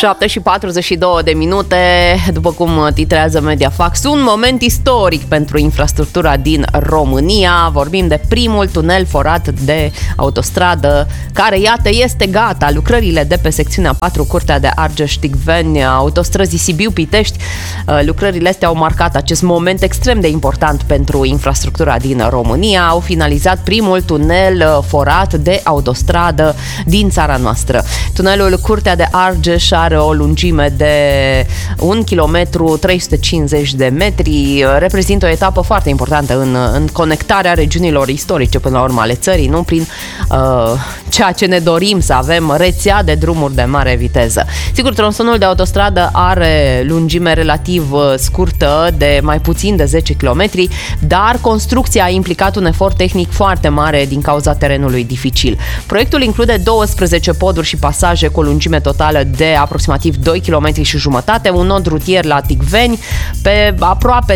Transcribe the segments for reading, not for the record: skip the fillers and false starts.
7:42, după cum titrează Mediafax, un moment istoric pentru infrastructura din România. Vorbim de primul tunel forat de autostradă, care, iată, este gata. Lucrările de pe secțiunea 4, Curtea de Argeș-Ticveni, autostrăzii Sibiu-Pitești, lucrările astea au marcat acest moment extrem de important pentru infrastructura din România. Au finalizat primul tunel forat de autostradă din țara noastră. Tunelul Curtea de Argeș are o lungime de 1 km 350 de metri, reprezintă o etapă foarte importantă în conectarea regiunilor istorice până la urmă ale țării, nu prin ceea ce ne dorim să avem, rețea de drumuri de mare viteză. Sigur, tronsonul de autostradă are lungime relativ scurtă de mai puțin de 10 km, dar construcția a implicat un efort tehnic foarte mare din cauza terenului dificil. Proiectul include 12 poduri și pasaje cu o lungime totală de aproximativ 2 km și jumătate, un nod rutier la Ticveni pe aproape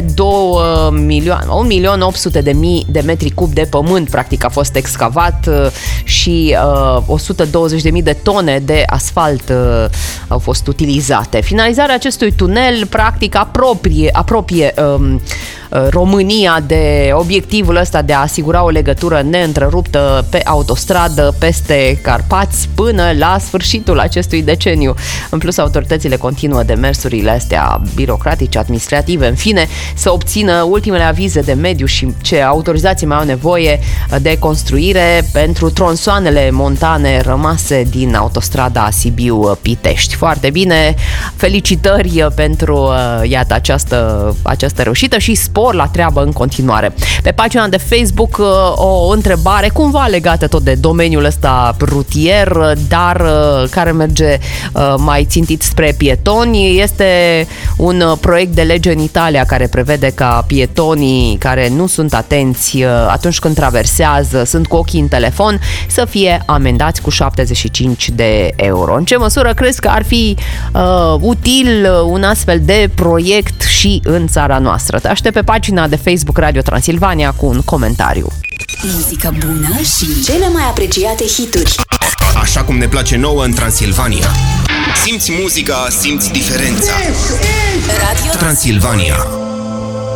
1.800.000 de metri cub de pământ, practic, a fost excavat și 120.000 de tone de asfalt au fost utilizate. Finalizarea acestui tunel, practic, apropie România de obiectivul ăsta de a asigura o legătură neîntreruptă pe autostradă peste Carpați până la sfârșitul acestui deceniu. În plus, autoritățile continuă demersurile astea birocratice, administrative, în fine, să obțină ultimele avize de mediu și ce autorizații mai au nevoie de construire pentru tronsoanele montane rămase din autostrada Sibiu-Pitești. Foarte bine, felicitări pentru, iată, această reușită și spor la treabă în continuare. Pe pagina de Facebook o întrebare cumva legată tot de domeniul ăsta rutier, dar care merge mai țintit spre pietoni. Este un proiect de lege în Italia care prevede ca pietonii care nu sunt atenți atunci când traversează, sunt cu ochii în telefon, să fie amendați cu 75 de euro. În ce măsură crezi că ar fi util un astfel de proiect și în țara noastră? Te aștept pe pagina de Facebook Radio Transilvania cu un comentariu. Muzică bună și cele mai apreciate hituri. Așa cum ne place nouă în Transilvania. Simți muzica, simți diferența. Radio Transilvania.